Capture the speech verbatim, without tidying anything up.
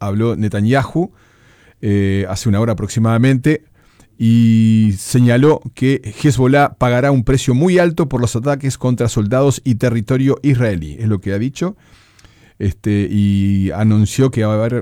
habló Netanyahu eh, hace una hora aproximadamente y señaló que Hezbollah pagará un precio muy alto por los ataques contra soldados y territorio israelí, es lo que ha dicho. Este, y anunció que va a haber